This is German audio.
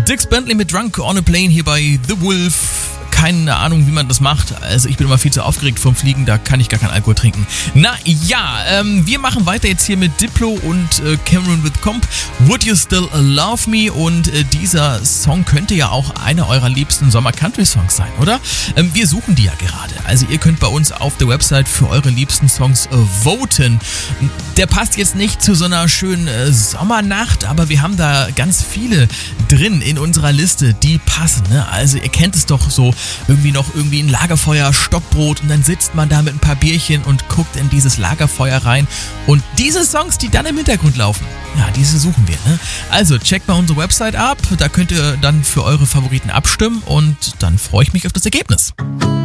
Dix Bentley mit Drunk on a Plane hier bei The Wolf. Keine Ahnung, wie man das macht. Also ich bin immer viel zu aufgeregt vom Fliegen, da kann ich gar keinen Alkohol trinken. Na ja, wir machen weiter jetzt hier mit Diplo und Cameron with Comp. Would You Still Love Me? Und dieser Song könnte ja auch einer eurer liebsten Sommer-Country-Songs sein, oder? Wir suchen die ja gerade. Also ihr könnt bei uns auf der Website für eure liebsten Songs voten. Der passt jetzt nicht zu so einer schönen Sommernacht, aber wir haben da ganz viele drin in unserer Liste, die passen. Ne? Also ihr kennt es doch so, irgendwie ein Lagerfeuer, Stockbrot und dann sitzt man da mit ein paar Bierchen und guckt in dieses Lagerfeuer rein. Und diese Songs, die dann im Hintergrund laufen, ja, diese suchen wir. Ne? Also checkt mal unsere Website ab, da könnt ihr dann für eure Favoriten abstimmen und dann freue ich mich auf das Ergebnis.